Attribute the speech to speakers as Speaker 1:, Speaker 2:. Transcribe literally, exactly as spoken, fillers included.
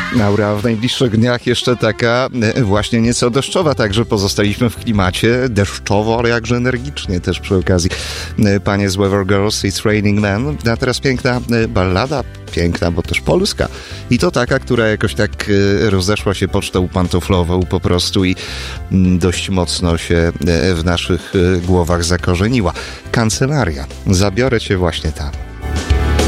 Speaker 1: Aura w najbliższych dniach jeszcze taka właśnie nieco deszczowa, także pozostaliśmy w klimacie deszczowo, ale jakże energicznie też przy okazji. Panie z Weather Girls, It's Raining Men, a teraz piękna ballada, piękna, bo też polska. I to taka, która jakoś tak rozeszła się pocztą pantoflową po prostu i dość mocno się w naszych głowach zakorzeniła. Kancelaria. Zabiorę cię właśnie tam.